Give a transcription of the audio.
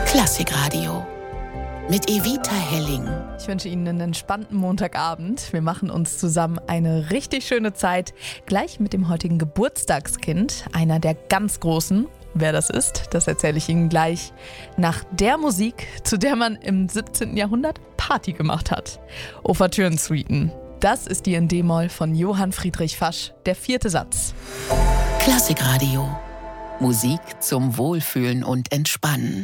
Klassikradio mit Evita Helling. Ich wünsche Ihnen einen entspannten Montagabend. Wir machen uns zusammen eine richtig schöne Zeit. Gleich mit dem heutigen Geburtstagskind, einer der ganz Großen. Wer das ist, das erzähle ich Ihnen gleich nach der Musik, zu der man im 17. Jahrhundert Party gemacht hat. Ouvertüren-Suiten. Das ist die in D-Moll von Johann Friedrich Fasch, der 4. Satz. Klassikradio. Musik zum Wohlfühlen und Entspannen.